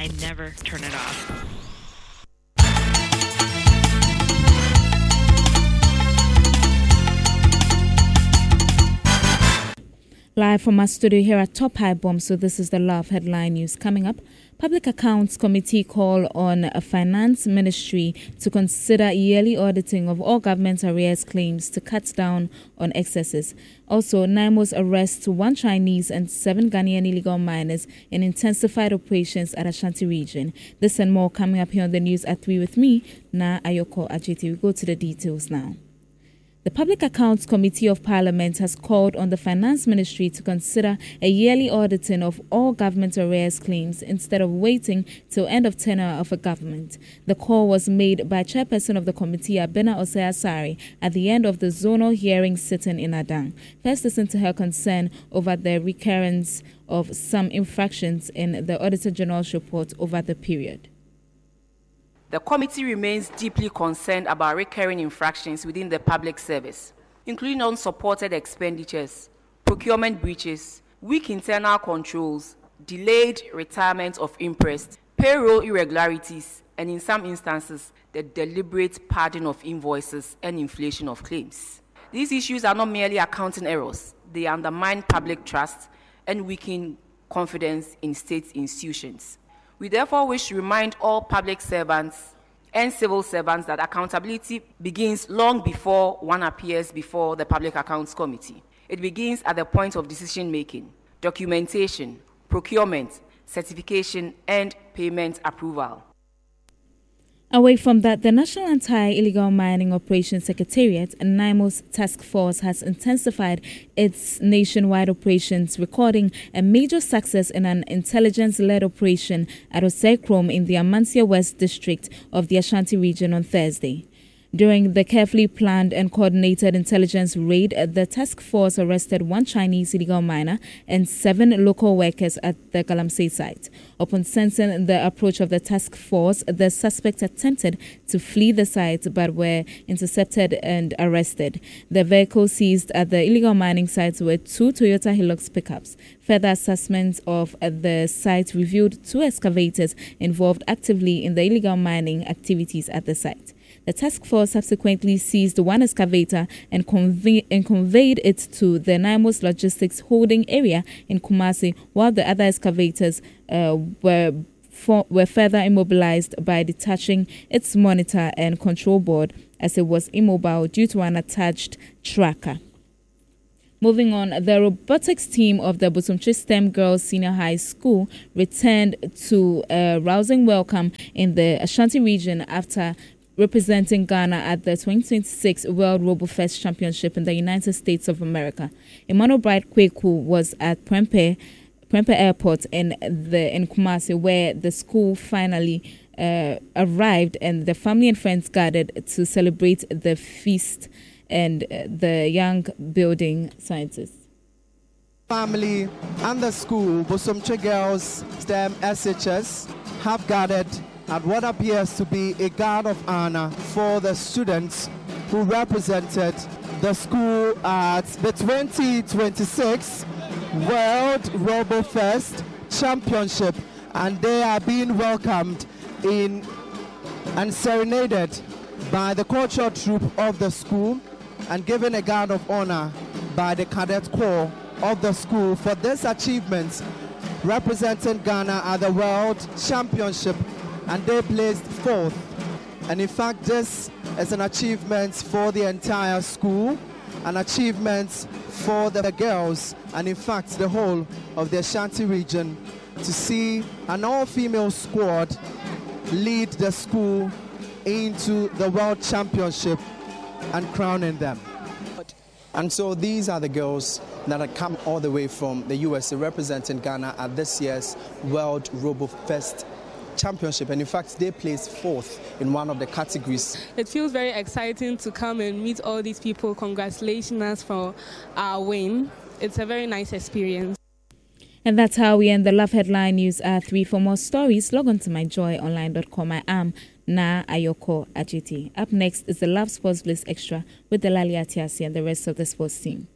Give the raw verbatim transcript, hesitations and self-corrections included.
I never turn it off. Live from our studio here at Top High Bomb, so this is the Love Headline News. Coming up, Public Accounts Committee call on a Finance Ministry to consider yearly auditing of all government arrears claims to cut down on excesses. Also, NIMOS arrests one Chinese and seven Ghanaian illegal miners in intensified operations at Ashanti region. This and more coming up here on the news at three with me, Na Ayoko Ajiti. We go to the details now. The Public Accounts Committee of Parliament has called on the Finance Ministry to consider a yearly auditing of all government arrears claims instead of waiting till end of tenure of a government. The call was made by Chairperson of the committee, Abena Osei-Asare, at the end of the zonal hearing sitting in Adang. First, listen to her concern over the recurrence of some infractions in the Auditor General's report over the period. The committee remains deeply concerned about recurring infractions within the public service, including unsupported expenditures, procurement breaches, weak internal controls, delayed retirement of interest, payroll irregularities, and in some instances, the deliberate padding of invoices and inflation of claims. These issues are not merely accounting errors. They undermine public trust and weaken confidence in state institutions. We therefore wish to remind all public servants and civil servants that accountability begins long before one appears before the Public Accounts Committee. It begins at the point of decision-making, documentation, procurement, certification, and payment approval. Away from that, the National Anti-Illegal Mining Operations Secretariat and NIMOS Task Force has intensified its nationwide operations, recording a major success in an intelligence-led operation at Osei-Krom in the Amansia West district of the Ashanti region on Thursday. During the carefully planned and coordinated intelligence raid, the task force arrested one Chinese illegal miner and seven local workers at the Galamsey site. Upon sensing the approach of the task force, the suspects attempted to flee the site but were intercepted and arrested. The vehicles seized at the illegal mining sites were two Toyota Hilux pickups. Further assessments of the site revealed two excavators involved actively in the illegal mining activities at the site. The task force subsequently seized one excavator and, conve- and conveyed it to the NIMOS Logistics Holding Area in Kumasi, while the other excavators uh, were for- were further immobilized by detaching its monitor and control board as it was immobile due to an attached tracker. Moving on, the robotics team of the Busumchi STEM Girls Senior High School returned to a rousing welcome in the Ashanti region after representing Ghana at the twenty twenty-six World RoboFest Championship in the United States of America. Emmanuel Bright Kweku was at Prempeh, Prempeh Airport in the in Kumasi, where the school finally uh, arrived, and the family and friends gathered to celebrate the feast and uh, the young building scientists. Family and the school, Busumchi Girls STEM S H S, have gathered at what appears to be a guard of honor for the students who represented the school at the twenty twenty-six World RoboFest Championship, and they are being welcomed in and serenaded by the cultural troupe of the school and given a guard of honor by the cadet corps of the school for this achievement, representing Ghana at the World Championship, and they placed fourth. And in fact, this is an achievement for the entire school, an achievement for the girls, and in fact the whole of the Ashanti region, to see an all-female squad lead the school into the World Championship and crowning them. And so these are the girls that have come all the way from the U S A representing Ghana at this year's World RoboFest Championship, and in fact they placed fourth in one of the categories. It feels very exciting to come and meet all these people, congratulating us for our win. It's a very nice experience. And that's how we end the Love Headline News at three. For more stories, log on to my joy online dot com. I am Na Ayoko Ajiti. Up next is the Love Sports Bliss Extra with the Lali Atiasi and the rest of the sports team.